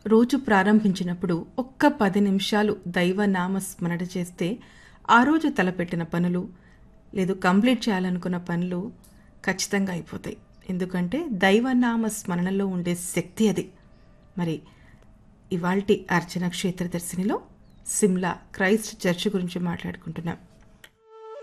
రోజు ప్రారంభించినప్పుడు ఒక్క 10 నిమిషాలు దైవనామ స్మరణ చేస్తే ఆ రోజు తలపెట్టిన పనులు లేదు కంప్లీట్ చేయాలనుకున్న పనులు ఖచ్చితంగా అయిపోతాయి. ఎందుకంటే దైవనామ స్మరణలో ఉండే శక్తి అది. మరి ఇవాల్టి అర్చన క్షేత్ర దర్శినిలో సిమ్లా క్రైస్ట్ చర్చ్ గురించి మాట్లాడుకుంటున్నాం.